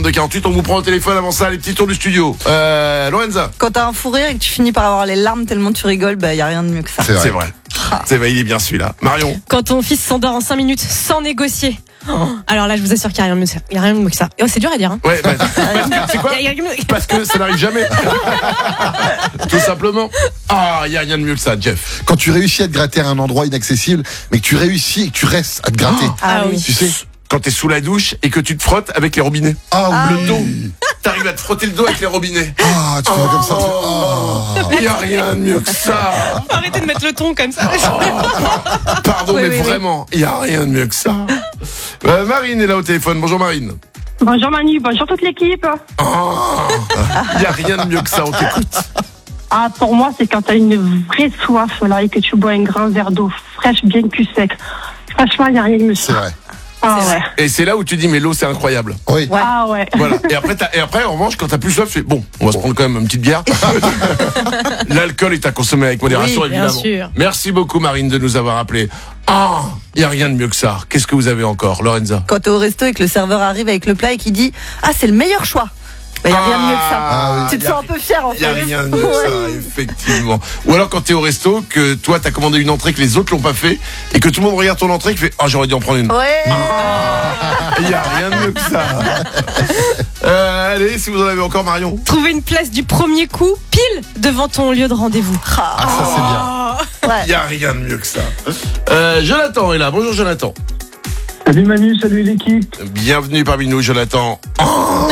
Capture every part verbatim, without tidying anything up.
De quarante-huit, on vous prend au téléphone avant ça, les petits tours du studio. Euh, Lorenza. Quand t'as un fou rire et que tu finis par avoir les larmes tellement tu rigoles, bah y a rien de mieux que ça. C'est vrai. C'est vrai. Ah. C'est vrai, il est bien celui-là. Marion. Quand ton fils s'endort en cinq minutes sans négocier. Oh. Alors là, je vous assure qu'il n'y a rien de mieux, il y a rien de mieux que ça. Oh, c'est dur à dire. Hein. Ouais, bah, parce que, c'est quoi Parce que ça n'arrive jamais. Tout simplement. Ah, il n'y a rien de mieux que ça, Jeff. Quand tu réussis à te gratter à un endroit inaccessible, mais que tu réussis et que tu restes à te gratter. Oh, ah oui. Tu sais. Quand t'es sous la douche et que tu te frottes avec les robinets. Ah, ah oui. Le dos. T'arrives à te frotter le dos avec les robinets. Ah, tu fais oh, comme ça. Il oh, n'y a rien de mieux que ça. Arrêtez de mettre le ton comme ça. Oh, pardon, oui, mais oui, vraiment, il oui. n'y a rien de mieux que ça. Euh, Marine est là au téléphone. Bonjour Marine. Bonjour Manu, bonjour toute l'équipe. Il oh, n'y a rien de mieux que ça, on t'écoute. Ah, pour moi, c'est quand t'as une vraie soif là et que tu bois un grand verre d'eau fraîche bien cul sec. Franchement, il n'y a rien de mieux que ça. C'est vrai. Ah ouais. Et c'est là où tu dis mais l'eau c'est incroyable. Oui. Ouais. Ah ouais. Voilà. Et après, t'as, et après en revanche quand t'as plus soif, tu fais bon, on va se prendre quand même une petite bière. L'alcool est à consommer avec modération, oui, évidemment. Bien sûr. Merci beaucoup Marine de nous avoir appelés. Ah, oh, il y a rien de mieux que ça. Qu'est-ce que vous avez encore, Lorenza? Quand t'es au resto et que le serveur arrive avec le plat et qui dit ah c'est le meilleur choix. Il n'y a rien de mieux que ça. Ah, oui. Tu te sens un peu fier en fait. Il n'y a rien de mieux que ça, effectivement. Ou alors quand t'es au resto, que toi t'as commandé une entrée que les autres l'ont pas fait et que tout le monde regarde ton entrée et qui fait ah oh, j'aurais dû en prendre une. Ouais. Il n'y a rien de mieux que ça. Euh, allez, si vous en avez encore, Marion. Trouver une place du premier coup pile devant ton lieu de rendez-vous. Ah, ça c'est bien. Ouais. Il n'y a rien de mieux que ça. Euh, Jonathan est là. Bonjour Jonathan. Salut Manu, salut l'équipe. Bienvenue parmi nous, Jonathan. Oh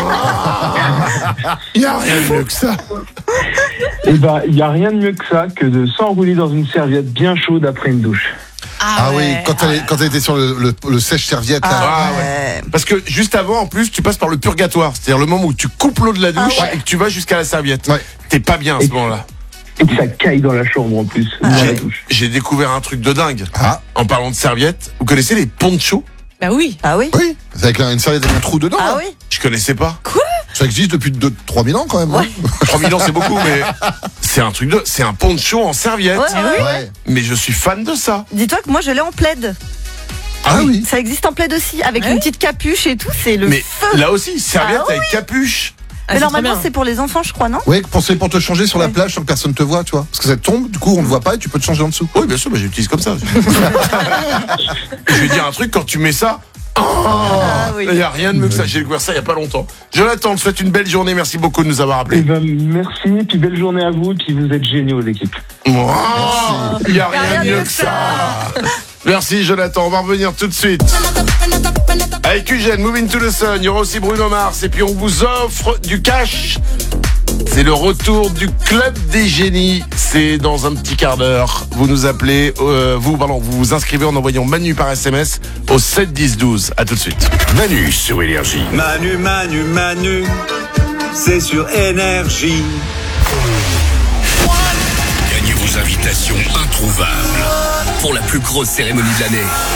il n'y a rien de mieux que ça. Eh ben, il n'y a rien de mieux que ça que de s'enrouler dans une serviette bien chaude après une douche. Ah, ah ouais. oui, quand elle, quand elle était sur le, le, le sèche-serviette. Ah, ah ouais. Parce que juste avant, en plus, tu passes par le purgatoire. C'est-à-dire le moment où tu coupes l'eau de la douche ah ouais. et que tu vas jusqu'à la serviette. Ouais. T'es pas bien à ce et moment-là. Et que ça caille dans la chambre en plus, ah, dans la douche. J'ai découvert un truc de dingue. Ah. En parlant de serviettes, vous connaissez les ponchos? Bah oui. Ah oui. Oui. C'est avec une serviette avec un trou dedans. Ah là. oui. Je connaissais pas. Quoi? Ça existe depuis trois mille ans quand même. Ouais. Hein. trois mille ans c'est beaucoup, mais c'est un truc de, c'est un poncho en serviette. Ouais, ouais, ouais. Mais je suis fan de ça. Dis-toi que moi je l'ai en plaid. Ah oui. Ça existe en plaid aussi, avec ouais. une petite capuche et tout, c'est le mais feu. Là aussi, serviette ah, oui. avec capuche. Ah, mais normalement c'est pour les enfants je crois, non? Oui, pensez pour te changer sur ouais. la plage sans que personne te voit, tu vois. Parce que ça tombe, du coup on ne voit pas et tu peux te changer en dessous. Oui bien sûr, bah, j'utilise comme ça. Je vais dire un truc, quand tu mets ça, il oh, ah, oui. n'y a rien de mieux que ça. J'ai découvert ça il n'y a pas longtemps. Jonathan, on te souhaite une belle journée, merci beaucoup de nous avoir appelés. Eh ben, merci, puis belle journée à vous, puis vous êtes géniaux l'équipe. Il n'y a rien de mieux que ça. Merci Jonathan, on va revenir tout de suite. Avec Eugène, Moving to the Sun, il y aura aussi Bruno Mars et puis on vous offre du cash. C'est le retour du Club des Génies. C'est dans un petit quart d'heure. Vous nous appelez, euh, vous, pardon, vous vous inscrivez en envoyant Manu par S M S au sept dix douze. À tout de suite. Manu sur Énergie. Manu, Manu, Manu, c'est sur Énergie. Gagnez vos invitations introuvables pour la plus grosse cérémonie de l'année.